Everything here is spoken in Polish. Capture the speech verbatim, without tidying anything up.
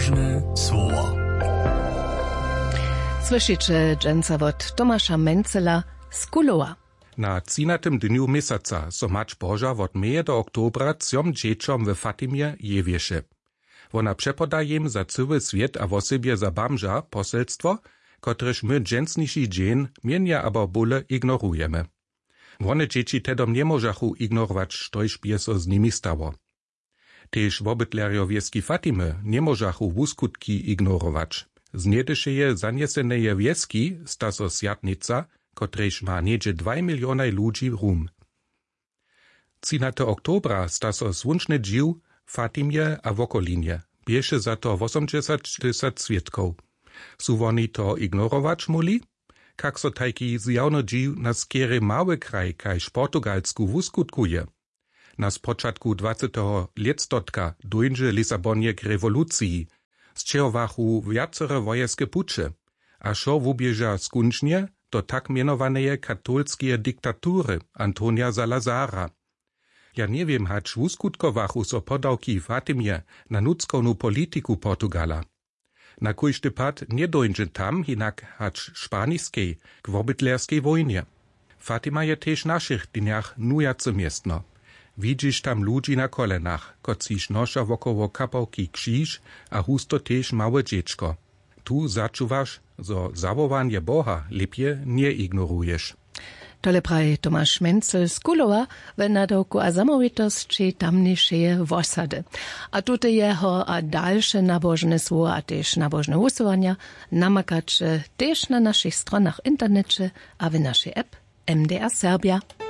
nabożne słowo. Słyszycie dżęca od Tomasza Mencela z Kulowa. Na trzynastym dniu miesiąca so Mać Boża od meje do oktobra trzem dzieciom w Fatimie jewieše. Ona przepodaje im za cały świat a w osobie za bamża poselstwo, kotreż my dżęsniejszy dzień mienia abo bóle ignorujemy. One dzieci tedom nie możachu ignorować, sztoż by so z nimi stało. Tež wobytlerjo wieski Fatimy nie możachu wuskutki ignorować. Z niedyšeje zanieseneje wieski sta so sjatnica, kotrež ma niedzie dwa miliony ludzi rum. trzynastego oktobra sta so słonczny dził Fatimie a w okolinie. Bieše za to osiemdziesiąt tysięcy świadków. Su woni to ignorować muli? Kak so tajki zjawno dził na skiery mały kraj, kajż Portugalsku wuskutkuje. Na spoczatku dwudziestego listotka dojdzie Lisabonie k rewolucji, z czego wachu wiacere wojeskie pucze, a szo wubieża skuncznie do tak mianowanej katolskie diktatury Antonia Salazara. Ja nie wiem, hacz wuskutkowachu so podałki Fatimie na nudzkonu polityku Portugala. Na kujszty pad nie dojdzie tam, hinak hacz szpańskiej k wobytlerskiej wojnie. Fatima je też naszych dniach nujace miestno. Widzisz tam ludzi na kolenach, kociś nosza wokoło kapałki krzyż, a husto też małe dziecko. Tu zaczuwasz, zo zawołanie Boha lepiej nie ignorujesz. Tole praje Tomasz Mencel z Kulowa w nadoku a zamovitosti tamniejszej wosady. A tutaj jeho a dalsze nabożne słowa, a też nabożne usuwania namakacze też na naszych stronach internecie a w naszej app M D R Serbia.